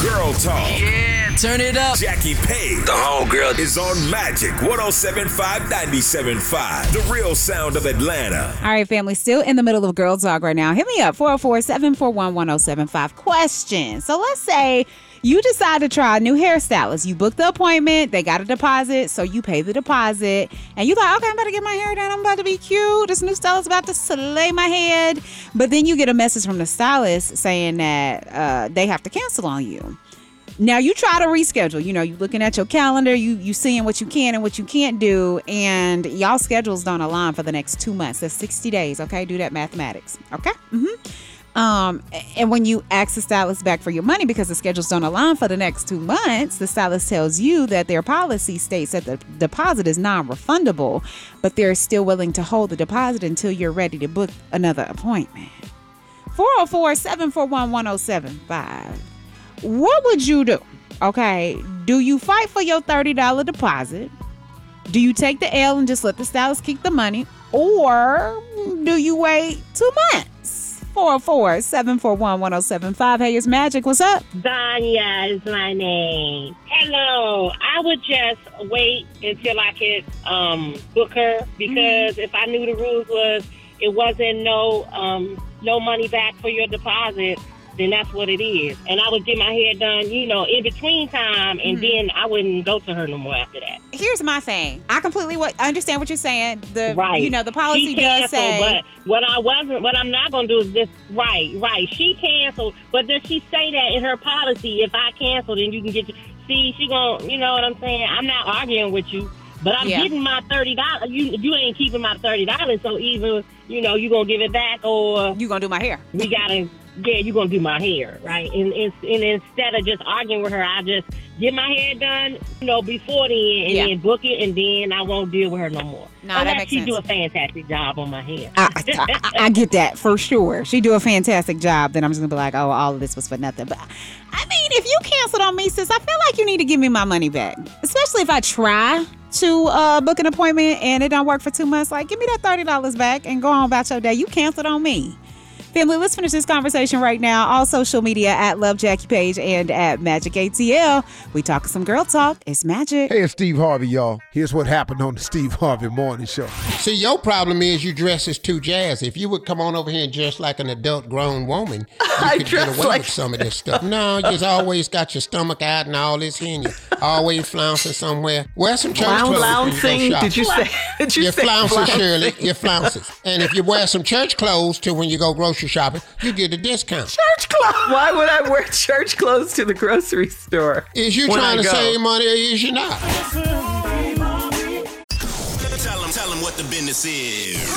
Girl Talk. Yeah, turn it up. Jackie Page, the homegirl, is on Magic 107.5, 97.5. The real sound of Atlanta. All right, family, still in the middle of Girl Talk right now. Hit me up, 404-741-1075. Question. So let's say you decide to try a new hairstylist. You book the appointment. They got a deposit, so you pay the deposit. And you like, okay, I'm about to get my hair done. I'm about to be cute. This new stylist about to slay my head. But then you get a message from the stylist saying that they have to cancel on you. Now, you try to reschedule. You know, you looking at your calendar. You seeing what you can and what you can't do. And y'all schedules don't align for the next 2 months. That's 60 days, okay? Do that mathematics, okay? And when you ask the stylist back for your money because the schedules don't align for the next 2 months, the stylist tells you that their policy states that the deposit is non-refundable, but they're still willing to hold the deposit until you're ready to book another appointment. 404-741-1075. What would you do? Okay, do you fight for your $30 deposit? Do you take the L and just let the stylist keep the money? Or do you wait 2 months? 404-741-1075. Hey, it's Magic. What's up? Danya is my name. Hello. I would just wait until I could book her because if I knew the rules was it wasn't no money back for your deposit, then that's what it is. And I would get my hair done, you know, in between time, and then I wouldn't go to her no more after that. Here's my thing. I completely understand what you're saying. Right. You know, the policy does say. But what I'm not going to do is this. Right. She canceled, but does she say that in her policy? If I cancel, then you can get. See, she going. You know what I'm saying? I'm not arguing with you, but I'm getting my $30. You ain't keeping my $30, so either you gonna give it back or you gonna do my hair. We gotta. Yeah, you're going to do my hair, right? And instead of just arguing with her, I just get my hair done, before then, and then book it, and then I won't deal with her no more. That makes sense. She do a fantastic job on my hair. I get that, for sure. She do a fantastic job, then I'm just going to be like, oh, all of this was for nothing. But, I mean, if you canceled on me, sis, I feel like you need to give me my money back. Especially if I try to book an appointment and it don't work for 2 months. Like, give me that $30 back and go on about your day. You canceled on me. Family, let's finish this conversation right now. All social media at Love Jackie Page and at Magic ATL. We talk some girl talk. It's Magic. Hey, it's Steve Harvey, y'all. Here's what happened on the Steve Harvey Morning Show. See, your problem is you dress as too jazzy. If you would come on over here and dress like an adult grown woman, you could get away with some of this stuff. No, you always got your stomach out and all this here, and you always flouncing somewhere. Wear some church clothes. Flouncing? Did you say? You're flouncing, Shirley. You're flouncing. And if you wear some church clothes to when you go grocery shopping, you get a discount. Church clothes? Why would I wear church clothes to the grocery store? Is you trying to save money or is you not? Tell them what the business is.